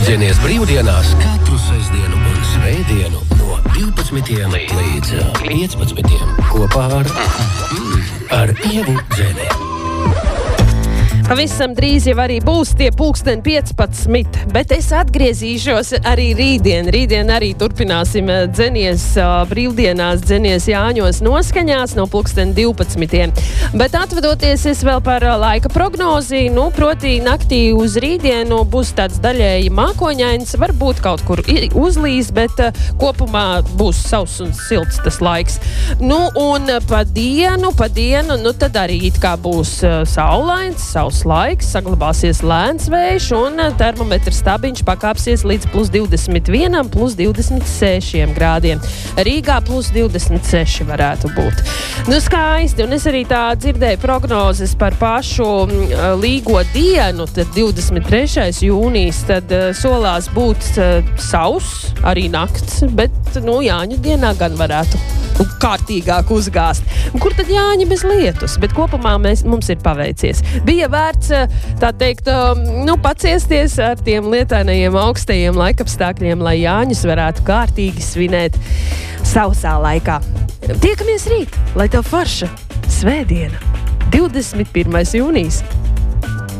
Dzenies brīvdienās katru sestdienu un svētdienu no 12 līdz 15 kopā ar Ievu Dzeni. Pavisam drīz jau arī būs tie pulksteni 15, bet es atgriezīšos arī rītdien. Rītdien arī turpināsim dzenies brīvdienās, dzenies Jāņos noskaņās no pulksteni 12. Bet atvedoties es vēl par laika prognozi, proti naktī uz rītdienu būs tāds daļēji mākoņains, varbūt kaut kur uzlīs, bet kopumā būs sauss un silts tas laiks. Un pa dienu, tad arī it kā būs saulains, sauss laiks, saglabāsies lēns vējš un termometra stabiņš pakāpsies līdz +21, +26 grādiem. Rīgā +26 varētu būt. Skaisti, un es arī tā dzirdēju prognozes par pašu līgo dienu, tad 23. jūnijas, tad solās būt sauss, arī nakts, bet Jāņu dienā gan varētu kārtīgāk uzgāzt. Kur tad Jāņi bez lietus? Bet kopumā mums ir paveicies. Bija vērts, tā teikt, paciesties ar tiem lietainajiem augstajiem laikapstākļiem, lai Jāņus varētu kārtīgi svinēt sausā laikā. Tiekamies rīt, lai tev forša svētdiena, 21. jūnijas.